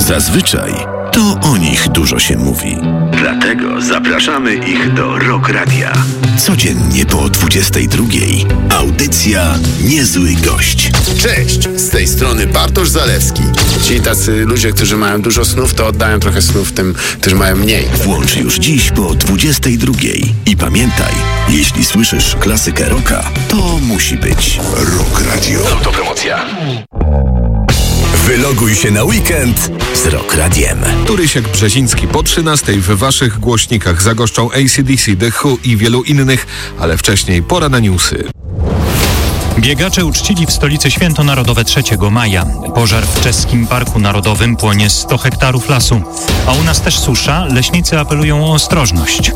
Zazwyczaj to o nich dużo się mówi. Dlatego zapraszamy ich do Rock Radia. Codziennie po 22:00 audycja Niezły Gość. Cześć, z tej strony Bartosz Zalewski. Ci tacy ludzie, którzy mają dużo snów, to oddają trochę snów tym, którzy mają mniej. Włącz już dziś po 22:00 i pamiętaj, jeśli słyszysz klasykę rocka, to musi być Rock Radio. Autopromocja. Wyloguj się na weekend z Rock Radiem. Turysiek Brzeziński po 13:00 w waszych głośnikach zagoszczą AC/DC, The Who i wielu innych, ale wcześniej pora na newsy. Biegacze uczcili w stolicy święto narodowe 3 maja. Pożar w czeskim Parku Narodowym, płonie 100 hektarów lasu. A u nas też susza, leśnicy apelują o ostrożność.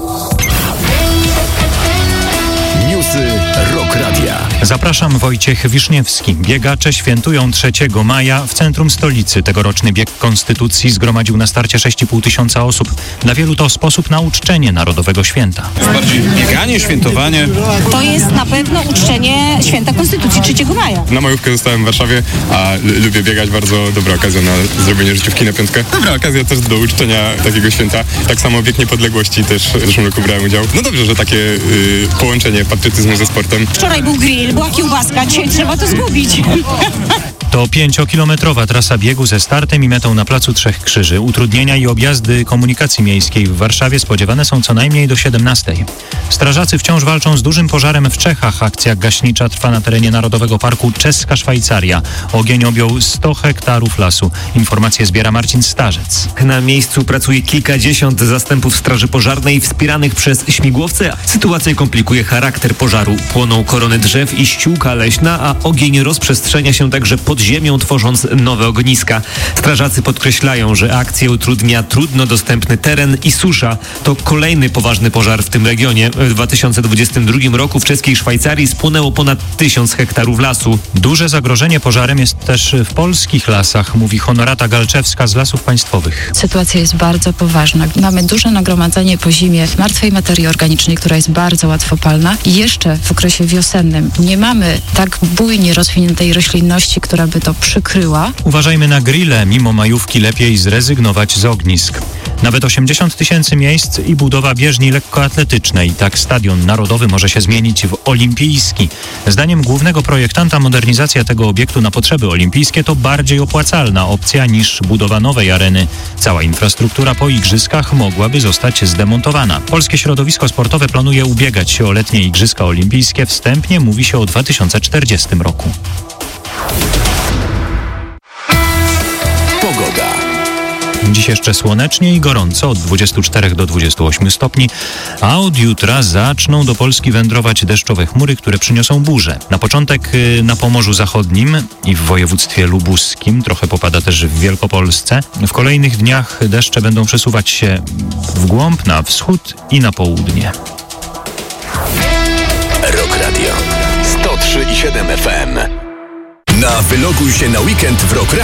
Newsy Rock Radia. Zapraszam, Wojciech Wiszniewski. Biegacze świętują 3 maja w centrum stolicy. Tegoroczny bieg Konstytucji zgromadził na starcie 6,5 tysiąca osób. Dla wielu to sposób na uczczenie narodowego święta. Bardziej bieganie, świętowanie. To jest na pewno uczczenie święta Konstytucji 3 maja. Na majówkę zostałem w Warszawie, a lubię biegać. Bardzo dobra okazja na zrobienie życiówki na piątkę. Dobra okazja też do uczczenia takiego święta. Tak samo bieg niepodległości też w zeszłym roku brałem udział. No dobrze, że takie połączenie patriotyzmu ze sportem. Wczoraj był grill, była kiełbaska, dzisiaj trzeba to zgubić. To 5-kilometrowa trasa biegu ze startem i metą na Placu Trzech Krzyży. Utrudnienia i objazdy komunikacji miejskiej w Warszawie spodziewane są co najmniej do 17:00. Strażacy wciąż walczą z dużym pożarem w Czechach. Akcja gaśnicza trwa na terenie Narodowego Parku Czeska Szwajcaria. Ogień objął 100 hektarów lasu. Informacje zbiera Marcin Starzec. Na miejscu pracuje kilkadziesiąt zastępów straży pożarnej wspieranych przez śmigłowce. Sytuację komplikuje charakter pożaru. Płoną korony drzew i ściółka leśna, a ogień rozprzestrzenia się także pod ziemią, tworząc nowe ogniska. Strażacy podkreślają, że akcję utrudnia trudno dostępny teren i susza. To kolejny poważny pożar w tym regionie. W 2022 roku w czeskiej Szwajcarii spłonęło ponad 1000 hektarów lasu. Duże zagrożenie pożarem jest też w polskich lasach, mówi Honorata Galczewska z Lasów Państwowych. Sytuacja jest bardzo poważna. Mamy duże nagromadzenie po zimie martwej materii organicznej, która jest bardzo łatwopalna. I jeszcze w okresie wiosennym nie mamy tak bujnie rozwiniętej roślinności, która by to przykryła. Uważajmy na grille. Mimo majówki lepiej zrezygnować z ognisk. Nawet 80 tysięcy miejsc i budowa bieżni lekkoatletycznej. Tak stadion narodowy może się zmienić w olimpijski. Zdaniem głównego projektanta modernizacja tego obiektu na potrzeby olimpijskie to bardziej opłacalna opcja niż budowa nowej areny. Cała infrastruktura po igrzyskach mogłaby zostać zdemontowana. Polskie środowisko sportowe planuje ubiegać się o letnie igrzyska olimpijskie. Wstępnie mówi się o 2040 roku. Pogoda. Dziś jeszcze słonecznie i gorąco, od 24 do 28 stopni, a od jutra zaczną do Polski wędrować deszczowe chmury, które przyniosą burze. Na początek na Pomorzu Zachodnim i w województwie lubuskim, trochę popada też w Wielkopolsce. W kolejnych dniach deszcze będą przesuwać się w głąb, na wschód i na południe. Rock Radio 103,7 FM. Na Wyloguj się na weekend w Rock